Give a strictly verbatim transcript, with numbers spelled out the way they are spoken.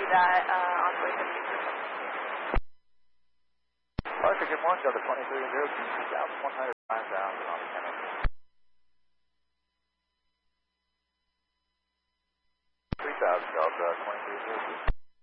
that uh, on way fifty-three. Arthur, good morning, Delta twenty-three zero two thousand one hundred five thousand on the channel. three thousand Delta twenty-three zero two.